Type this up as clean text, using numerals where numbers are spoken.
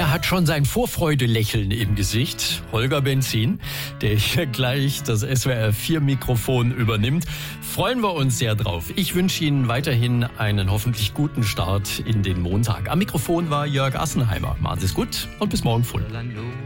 Der hat schon sein Vorfreudelächeln im Gesicht. Holger Benzin, der hier gleich das SWR 4 Mikrofon übernimmt. Freuen wir uns sehr drauf. Ich wünsche Ihnen weiterhin einen hoffentlich guten Start in den Montag. Am Mikrofon war Jörg Assenheimer. Machen Sie es gut und bis morgen früh.